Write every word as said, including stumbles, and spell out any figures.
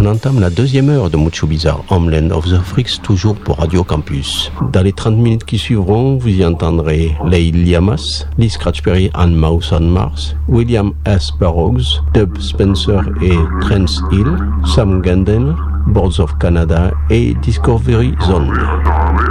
entame la deuxième heure de Mucho Bizarre, Homeland of the Freaks, toujours pour Radio Campus. Dans les trente minutes qui suivront, vous y entendrez Leigh Liamas, Lee Scratch Perry and Mouse on Mars, William S. Burroughs, Dub Spencer et Terence Hill, Sam Gandel, Boards of Canada et Discovery Zone.